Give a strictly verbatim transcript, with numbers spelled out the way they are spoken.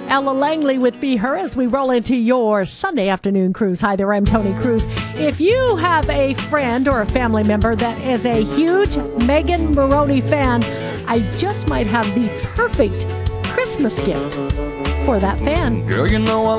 Ella Langley with Be Her as we roll into your Sunday afternoon cruise. Hi there, I'm Tony Cruz. If you have a friend or a family member that is a huge Megan Moroney fan, I just might have the perfect Christmas gift for that fan. Girl, you know I